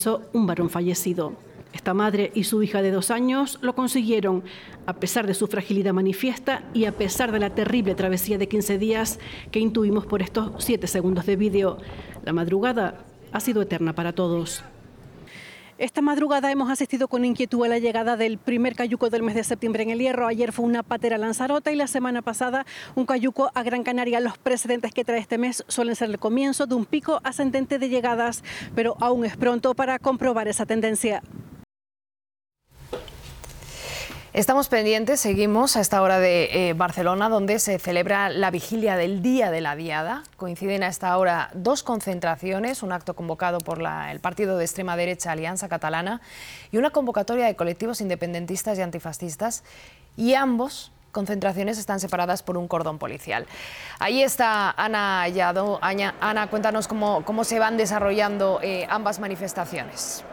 un varón fallecido. Esta madre y su hija de 2 años lo consiguieron, a pesar de su fragilidad manifiesta y a pesar de la terrible travesía de 15 días que intuimos por estos 7 segundos de vídeo. La madrugada ha sido eterna para todos. Esta madrugada hemos asistido con inquietud a la llegada del primer cayuco del mes de septiembre en El Hierro. Ayer fue una patera a Lanzarote y la semana pasada un cayuco a Gran Canaria. Los precedentes que trae este mes suelen ser el comienzo de un pico ascendente de llegadas, pero aún es pronto para comprobar esa tendencia. Estamos pendientes, seguimos a esta hora de Barcelona, donde se celebra la vigilia del Día de la Diada. Coinciden a esta hora 2 concentraciones, un acto convocado por el partido de extrema derecha Alianza Catalana y una convocatoria de colectivos independentistas y antifascistas, y ambos concentraciones están separadas por un cordón policial. Ahí está Ana Allado. Ana, cuéntanos cómo se van desarrollando ambas manifestaciones.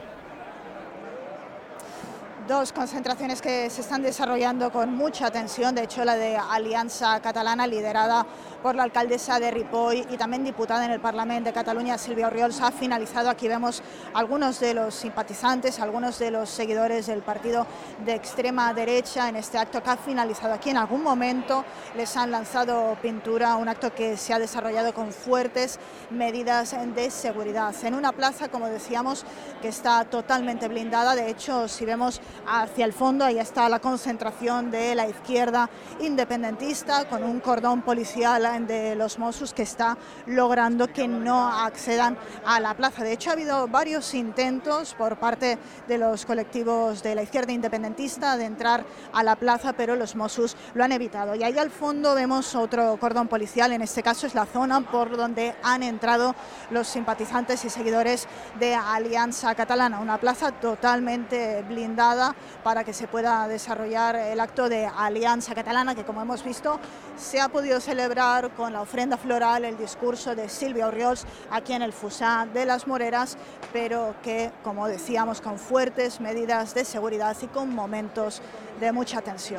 2 concentraciones que se están desarrollando con mucha tensión. De hecho, la de Alianza Catalana, liderada por la alcaldesa de Ripoll y también diputada en el Parlamento de Cataluña, Sílvia Orriols, ha finalizado. Aquí vemos algunos de los simpatizantes, algunos de los seguidores del partido de extrema derecha en este acto que ha finalizado aquí. En algún momento les han lanzado pintura, un acto que se ha desarrollado con fuertes medidas de seguridad. En una plaza, como decíamos, que está totalmente blindada. De hecho, si vemos hacia el fondo, ahí está la concentración de la izquierda independentista con un cordón policial de los Mossos que está logrando que no accedan a la plaza. De hecho, ha habido varios intentos por parte de los colectivos de la izquierda independentista de entrar a la plaza, pero los Mossos lo han evitado. Y ahí al fondo vemos otro cordón policial. En este caso es la zona por donde han entrado los simpatizantes y seguidores de Alianza Catalana, una plaza totalmente blindada para que se pueda desarrollar el acto de Alianza Catalana, que, como hemos visto, se ha podido celebrar con la ofrenda floral, el discurso de Sílvia Orriols aquí en el Fossar de las Moreras, pero que, como decíamos, con fuertes medidas de seguridad y con momentos de mucha tensión.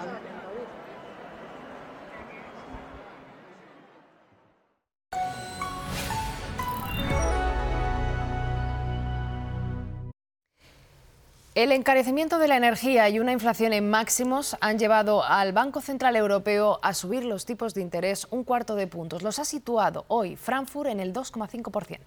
El encarecimiento de la energía y una inflación en máximos han llevado al Banco Central Europeo a subir los tipos de interés 1/4 de puntos. Los ha situado hoy Frankfurt en el 2,5%.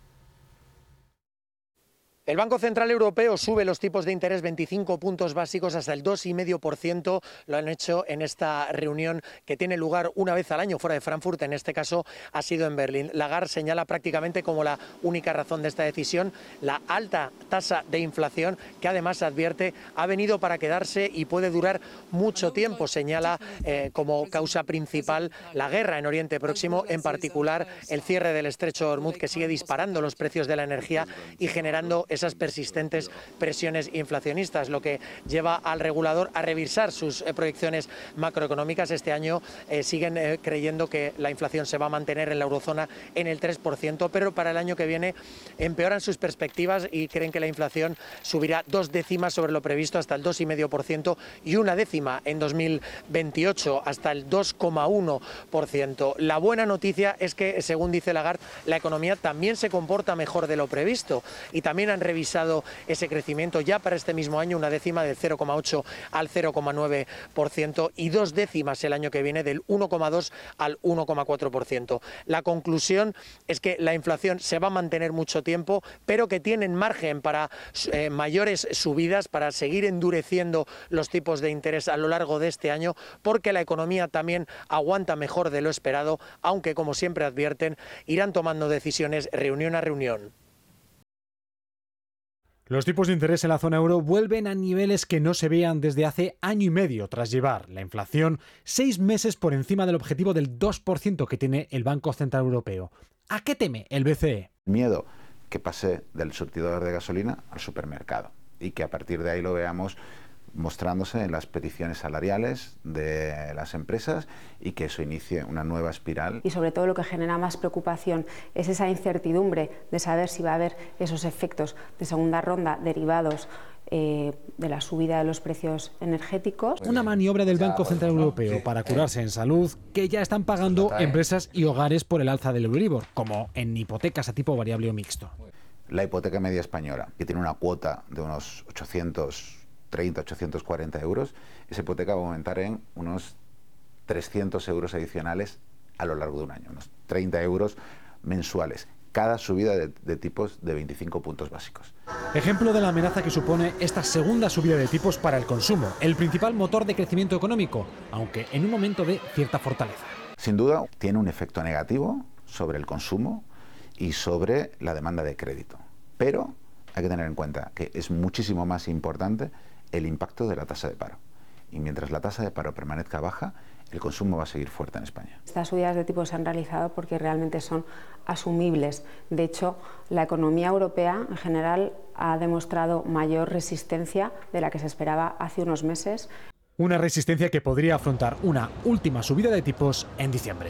El Banco Central Europeo sube los tipos de interés 25 puntos básicos hasta el 2,5%. Lo han hecho en esta reunión que tiene lugar una vez al año fuera de Frankfurt. En este caso ha sido en Berlín. Lagarde señala prácticamente como la única razón de esta decisión la alta tasa de inflación, que además advierte ha venido para quedarse y puede durar mucho tiempo. Señala como causa principal la guerra en Oriente Próximo, en particular el cierre del estrecho de Hormuz, que sigue disparando los precios de la energía y generando esas persistentes presiones inflacionistas, lo que lleva al regulador a revisar sus proyecciones macroeconómicas. Este año siguen creyendo que la inflación se va a mantener en la eurozona en el 3%, pero para el año que viene empeoran sus perspectivas y creen que la inflación subirá 2 décimas sobre lo previsto hasta el 2,5% y 1 décima en 2028 hasta el 2,1%. La buena noticia es que, según dice Lagarde, la economía también se comporta mejor de lo previsto y también han revisado ese crecimiento ya para este mismo año, 1 décima del 0,8 al 0,9% y 2 décimas el año que viene del 1,2 al 1,4%. La conclusión es que la inflación se va a mantener mucho tiempo, pero que tienen margen para mayores subidas, para seguir endureciendo los tipos de interés a lo largo de este año, porque la economía también aguanta mejor de lo esperado, aunque, como siempre advierten, irán tomando decisiones reunión a reunión. Los tipos de interés en la zona euro vuelven a niveles que no se veían desde hace año y medio, tras llevar la inflación 6 meses por encima del objetivo del 2% que tiene el Banco Central Europeo. ¿A qué teme el BCE? Miedo que pase del surtidor de gasolina al supermercado y que a partir de ahí lo veamos mostrándose en las peticiones salariales de las empresas y que eso inicie una nueva espiral. Y sobre todo lo que genera más preocupación es esa incertidumbre de saber si va a haber esos efectos de segunda ronda derivados de la subida de los precios energéticos. Una maniobra del Banco Central Europeo para curarse en salud que ya están pagando empresas y hogares por el alza del Euribor, como en hipotecas a tipo variable o mixto. la hipoteca media española, que tiene una cuota de unos 830, 840 euros, esa hipoteca va a aumentar en unos 300 euros adicionales a lo largo de un año, unos 30 euros mensuales, cada subida de tipos de 25 puntos básicos. Ejemplo de la amenaza que supone esta segunda subida de tipos para el consumo, el principal motor de crecimiento económico, aunque en un momento de cierta fortaleza. Sin duda, tiene un efecto negativo sobre el consumo y sobre la demanda de crédito. Pero hay que tener en cuenta que es muchísimo más importante el impacto de la tasa de paro. Y mientras la tasa de paro permanezca baja, el consumo va a seguir fuerte en España. Estas subidas de tipos se han realizado porque realmente son asumibles. De hecho, la economía europea en general ha demostrado mayor resistencia de la que se esperaba hace unos meses. Una resistencia que podría afrontar una última subida de tipos en diciembre.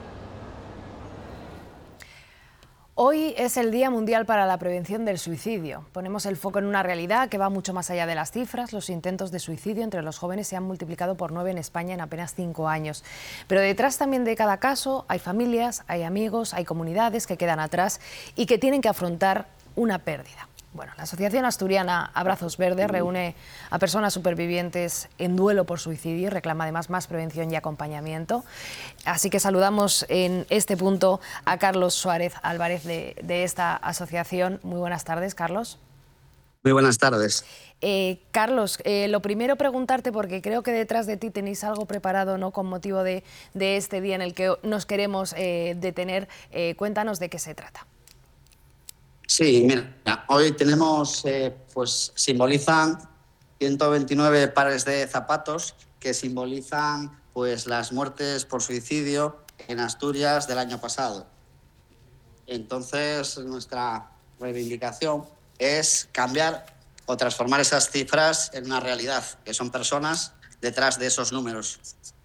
Hoy es el Día Mundial para la Prevención del Suicidio. Ponemos el foco en una realidad que va mucho más allá de las cifras. Los intentos de suicidio entre los jóvenes se han multiplicado por 9 en España en apenas 5 años. Pero detrás también de cada caso hay familias, hay amigos, hay comunidades que quedan atrás y que tienen que afrontar una pérdida. Bueno, la Asociación Asturiana Abrazos Verdes reúne a personas supervivientes en duelo por suicidio y reclama además más prevención y acompañamiento. Así que saludamos en este punto a Carlos Suárez Álvarez de esta asociación. Muy buenas tardes, Carlos. Muy buenas tardes. Carlos, lo primero preguntarte, porque creo que detrás de ti tenéis algo preparado, ¿no?, con motivo de este día en el que nos queremos detener. Cuéntanos de qué se trata. Sí, mira, hoy tenemos, pues simbolizan 129 pares de zapatos que simbolizan pues las muertes por suicidio en Asturias del año pasado. Entonces, nuestra reivindicación es cambiar o transformar esas cifras en una realidad, que son personas detrás de esos números.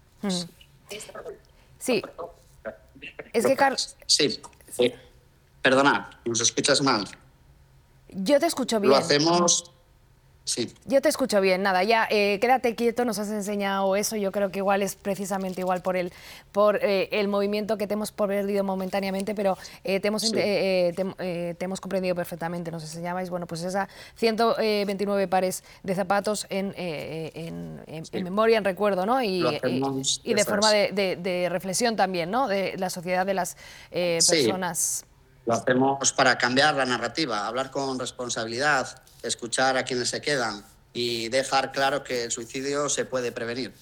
Sí. Es que, Carlos... Sí. Perdona, ¿nos escuchas mal? Yo te escucho bien. Lo hacemos... Sí. Yo te escucho bien, nada, ya quédate quieto, nos has enseñado eso, yo creo que igual es precisamente igual por el movimiento que te hemos perdido momentáneamente, pero te hemos comprendido perfectamente, nos enseñabais, bueno, pues esa 129 pares de zapatos en memoria, en recuerdo, ¿no? Y de forma de reflexión también, ¿no?, de la sociedad, de las personas. Lo hacemos para cambiar la narrativa, hablar con responsabilidad, escuchar a quienes se quedan y dejar claro que el suicidio se puede prevenir.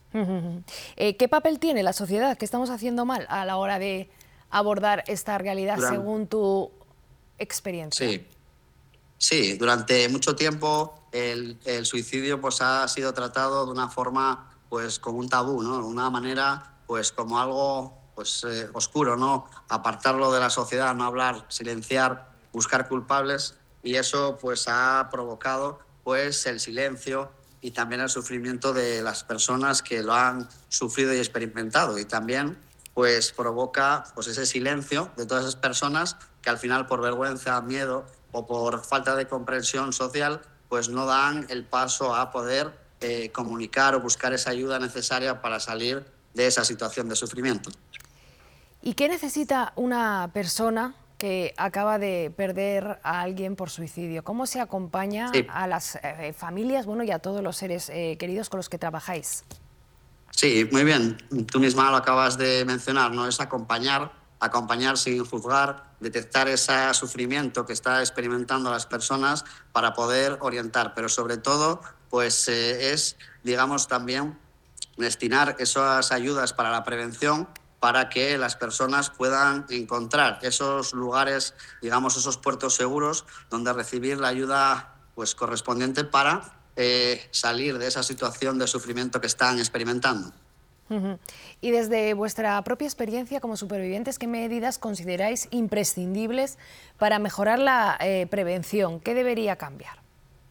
¿Qué papel tiene la sociedad? ¿Qué estamos haciendo mal a la hora de abordar esta realidad según tu experiencia? Sí, durante mucho tiempo el suicidio pues, ha sido tratado de una forma pues, como un tabú, ¿no? De una manera pues, como algo pues, oscuro, ¿no? Apartarlo de la sociedad, no hablar, silenciar, buscar culpables, y eso pues, ha provocado pues, el silencio y también el sufrimiento de las personas que lo han sufrido y experimentado, y también pues, provoca pues, ese silencio de todas esas personas que al final por vergüenza, miedo o por falta de comprensión social pues, no dan el paso a poder comunicar o buscar esa ayuda necesaria para salir de esa situación de sufrimiento. ¿Y qué necesita una persona que acaba de perder a alguien por suicidio? ¿Cómo se acompaña a las familias, bueno, y a todos los seres queridos con los que trabajáis? Sí, muy bien. Tú misma lo acabas de mencionar, ¿no? Es acompañar sin juzgar, detectar ese sufrimiento que está experimentando las personas para poder orientar, pero sobre todo, pues es, digamos, también destinar esas ayudas para la prevención, para que las personas puedan encontrar esos lugares, digamos, esos puertos seguros donde recibir la ayuda pues, correspondiente para salir de esa situación de sufrimiento que están experimentando. Y desde vuestra propia experiencia como supervivientes, ¿qué medidas consideráis imprescindibles para mejorar la prevención? ¿Qué debería cambiar?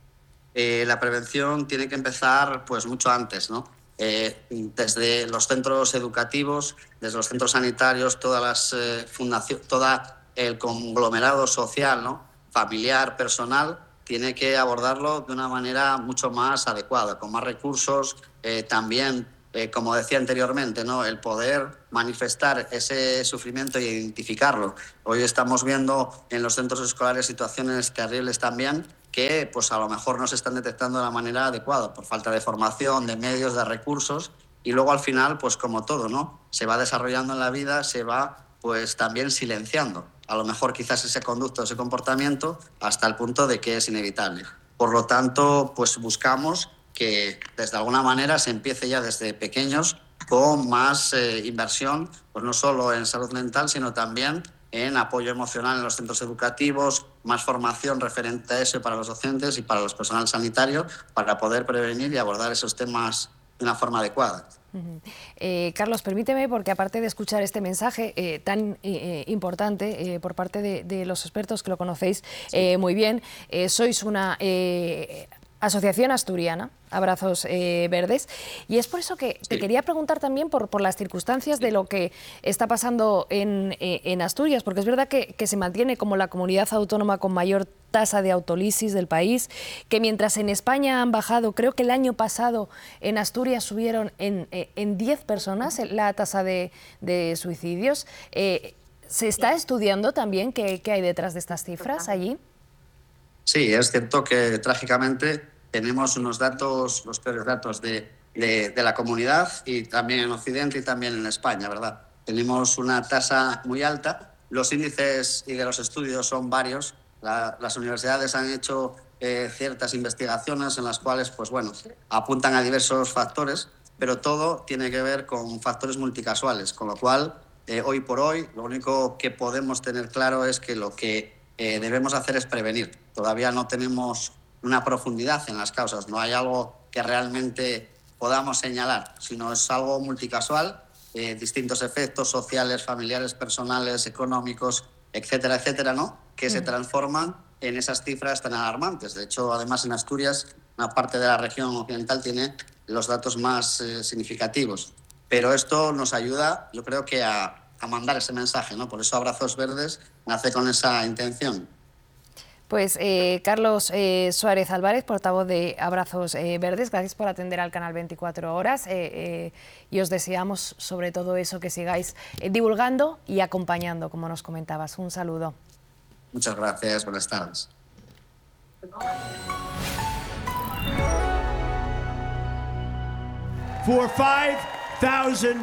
La prevención tiene que empezar pues, mucho antes, ¿no? Desde los centros educativos, desde los centros sanitarios, todas las fundaciones, todo el conglomerado social, ¿no?, familiar, personal, tiene que abordarlo de una manera mucho más adecuada, con más recursos, también como decía anteriormente, ¿no? El poder manifestar ese sufrimiento y identificarlo. Hoy estamos viendo en los centros escolares situaciones terribles también que pues a lo mejor no se están detectando de la manera adecuada por falta de formación, de medios, de recursos, y luego al final, pues como todo, ¿no? Se va desarrollando en la vida, se va pues también silenciando a lo mejor quizás ese conducto, ese comportamiento, hasta el punto de que es inevitable. Por lo tanto, pues buscamos que desde alguna manera se empiece ya desde pequeños con más inversión, pues no solo en salud mental, sino también en apoyo emocional en los centros educativos, más formación referente a eso para los docentes y para los personal sanitario, para poder prevenir y abordar esos temas de una forma adecuada. Carlos, permíteme, porque aparte de escuchar este mensaje tan importante por parte de los expertos que lo conocéis muy bien, sois una asociación asturiana, Abrazos Verdes, y es por eso que te quería preguntar también por las circunstancias de lo que está pasando en Asturias, porque es verdad que se mantiene como la comunidad autónoma con mayor tasa de autolisis del país, que mientras en España han bajado, creo que el año pasado en Asturias subieron en 10 personas la tasa de suicidios. ¿Se está estudiando también qué hay detrás de estas cifras allí? Sí, es cierto que trágicamente tenemos unos datos, los peores datos de la comunidad, y también en Occidente y también en España, ¿verdad? Tenemos una tasa muy alta, los índices y de los estudios son varios, las universidades han hecho ciertas investigaciones en las cuales pues, bueno, apuntan a diversos factores, pero todo tiene que ver con factores multicasuales, con lo cual hoy por hoy lo único que podemos tener claro es que lo que debemos hacer es prevenir. Todavía no tenemos una profundidad en las causas, no hay algo que realmente podamos señalar, sino es algo multicasual, distintos efectos sociales, familiares, personales, económicos, etcétera, etcétera, ¿no? Que se transforman en esas cifras tan alarmantes. De hecho, además en Asturias, una parte de la región occidental tiene los datos más significativos. Pero esto nos ayuda, yo creo que a mandar ese mensaje, ¿no? Por eso Abrazos Verdes nace con esa intención. Pues Carlos Suárez Álvarez, portavoz de Abrazos Verdes, gracias por atender al canal 24 Horas y os deseamos sobre todo eso, que sigáis divulgando y acompañando, como nos comentabas. Un saludo. Muchas gracias, buenas tardes. For $5,000.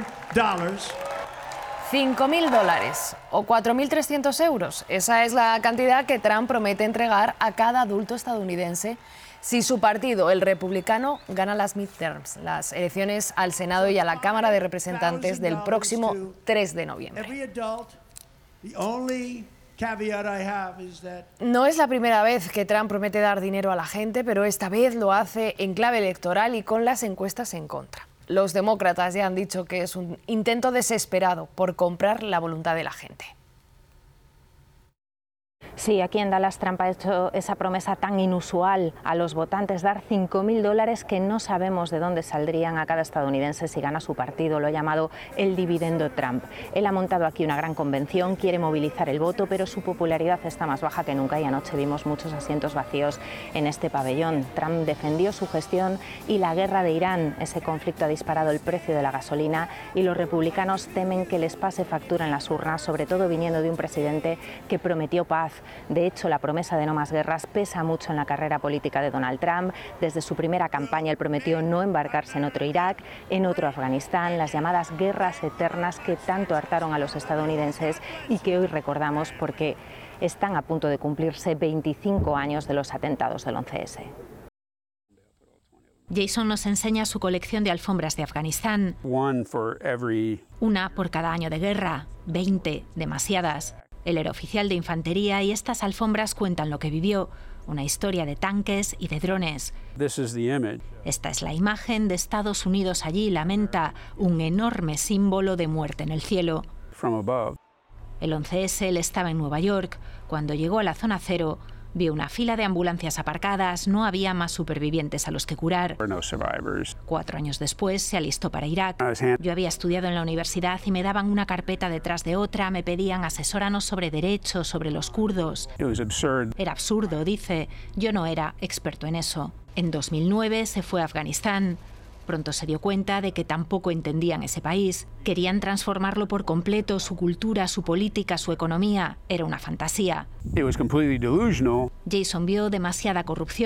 $5.000 o 4.300 euros. Esa es la cantidad que Trump promete entregar a cada adulto estadounidense si su partido, el republicano, gana las midterms, las elecciones al Senado y a la Cámara de Representantes del próximo 3 de noviembre. No es la primera vez que Trump promete dar dinero a la gente, pero esta vez lo hace en clave electoral y con las encuestas en contra. Los demócratas ya han dicho que es un intento desesperado por comprar la voluntad de la gente. Sí, aquí en Dallas Trump ha hecho esa promesa tan inusual a los votantes, dar $5.000 que no sabemos de dónde saldrían a cada estadounidense si gana su partido. Lo ha llamado el dividendo Trump. Él ha montado aquí una gran convención, quiere movilizar el voto, pero su popularidad está más baja que nunca y anoche vimos muchos asientos vacíos en este pabellón. Trump defendió su gestión y la guerra de Irán. Ese conflicto ha disparado el precio de la gasolina y los republicanos temen que les pase factura en las urnas, sobre todo viniendo de un presidente que prometió paz. De hecho, la promesa de no más guerras pesa mucho en la carrera política de Donald Trump. Desde su primera campaña, él prometió no embarcarse en otro Irak, en otro Afganistán, las llamadas guerras eternas que tanto hartaron a los estadounidenses y que hoy recordamos porque están a punto de cumplirse 25 años de los atentados del 11S. Jason nos enseña su colección de alfombras de Afganistán. Una por cada año de guerra, 20, demasiadas. Él era oficial de infantería y estas alfombras cuentan lo que vivió, una historia de tanques y de drones. Esta es la imagen de Estados Unidos allí, lamenta un enorme símbolo de muerte en el cielo. El 11S, él estaba en Nueva York. Cuando llegó a la zona cero, vio una fila de ambulancias aparcadas, no había más supervivientes a los que curar. 4 años después se alistó para Irak. Yo había estudiado en la universidad y me daban una carpeta detrás de otra, me pedían asesóranos sobre derechos, sobre los kurdos. Era absurdo, dice. Yo no era experto en eso. En 2009 se fue a Afganistán. Pronto se dio cuenta de que tampoco entendían ese país. Querían transformarlo por completo, su cultura, su política, su economía. Era una fantasía. Jason vio demasiada corrupción